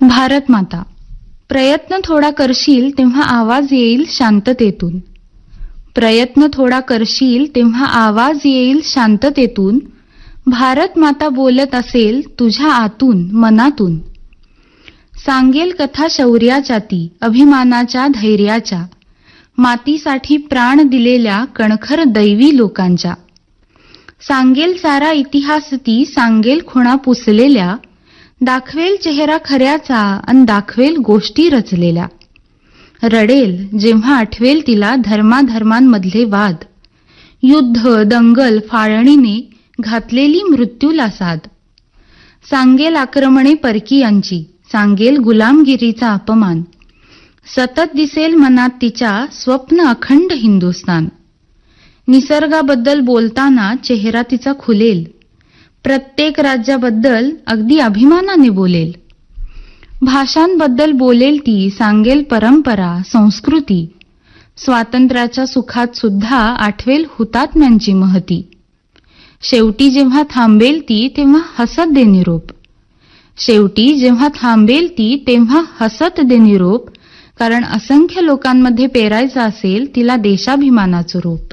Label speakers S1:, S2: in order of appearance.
S1: भारत माता. प्रयत्न थोडा करशील तेव्हा आवाज येईल शांततेतून. प्रयत्न थोडा करशील तेव्हा आवाज येईल शांततेतून. भारत माता बोलत असेल तुझ्या आतून मनातून. सांगेल कथा शौर्याच्या ती, अभिमानाच्या धैर्याच्या, मातीसाठी प्राण दिलेल्या कणखर दैवी लोकांच्या. सांगेल सारा इतिहास ती, सांगेल खुणा पुसलेल्या, दाखवेल चेहरा खऱ्याचा अन दाखवेल गोष्टी रचलेल्या. रडेल जेव्हा आठवेल तिला धर्माधर्मांमधले वाद, युद्ध दंगल फाळणीने घातलेली मृत्यूला साद. सांगेल आक्रमणे परकीयांची, सांगेल गुलामगिरीचा अपमान, सतत दिसेल मनात तिच्या स्वप्न अखंड हिंदुस्तान. निसर्गाबद्दल बोलताना चेहरा तिचा खुलेल, प्रत्येक राज्याबद्दल अगदी अभिमानाने बोलेल. भाषांबद्दल बोलेल ती, सांगेल परंपरा संस्कृती, स्वातंत्र्याच्या सुखात सुद्धा आठवेल हुतात्म्यांची महती. शेवटी जेव्हा थांबेल ती तेव्हा हसत दे निरोप. शेवटी जेव्हा थांबेल ती तेव्हा हसत दे निरोप, कारण असंख्य लोकांमध्ये पेरायचं असेल तिला देशाभिमानाचं रोप.